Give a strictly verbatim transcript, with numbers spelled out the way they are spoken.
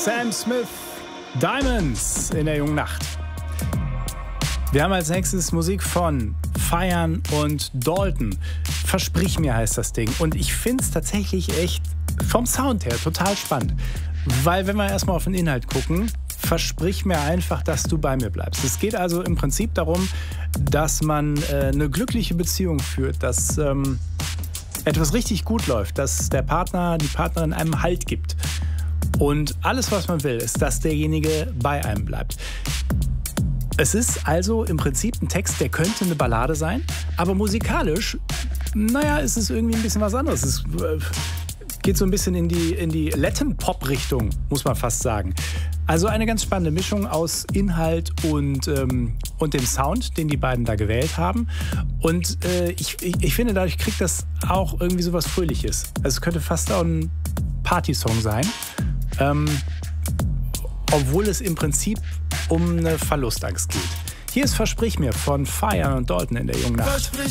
Sam Smith, Diamonds in der jungen Nacht. Wir haben als nächstes Musik von Feiern und Dalton. Versprich mir heißt das Ding. Und ich finde es tatsächlich echt vom Sound her total spannend. Weil wenn wir erstmal auf den Inhalt gucken, versprich mir einfach, dass du bei mir bleibst. Es geht also im Prinzip darum, dass man äh, eine glückliche Beziehung führt, dass ähm, etwas richtig gut läuft, dass der Partner, die Partnerin einem Halt gibt. Und alles, was man will, ist, dass derjenige bei einem bleibt. Es ist also im Prinzip ein Text, der könnte eine Ballade sein, aber musikalisch, naja, ist es irgendwie ein bisschen was anderes. Es äh, geht so ein bisschen in die, in die Latin-Pop-Richtung, muss man fast sagen. Also eine ganz spannende Mischung aus Inhalt und, ähm, und dem Sound, den die beiden da gewählt haben. Und äh, ich, ich, ich finde, dadurch kriegt das auch irgendwie so was Fröhliches. Also es könnte fast auch ein Partysong sein. Ähm, obwohl es im Prinzip um eine Verlustangst geht. Hier ist Versprich mir von Feiern und Dalton in der jungen Nacht. Versprich